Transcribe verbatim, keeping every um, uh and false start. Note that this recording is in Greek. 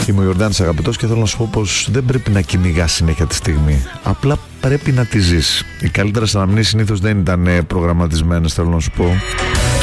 Είμαι ο Ιορδάνης Αγαπητός και θέλω να σου πω πως δεν πρέπει να κυνηγάς συνέχεια τη στιγμή. Απλά πρέπει να τη ζεις. Οι καλύτερες αναμνήσεις συνήθως δεν ήταν προγραμματισμένες, θέλω να σου πω.